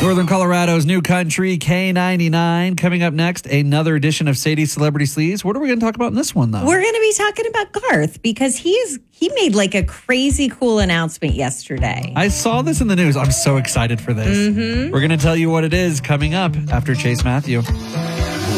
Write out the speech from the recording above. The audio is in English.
Northern Colorado's new country, K99. Coming up next, another edition of Sadie's Celebrity Sleaze. What are we going to talk about in this one, though? We're going to be talking about Garth because he made like a crazy cool announcement yesterday. I saw this in the news. I'm so excited for this. We're going to tell you what it is coming up after Chase Matthew.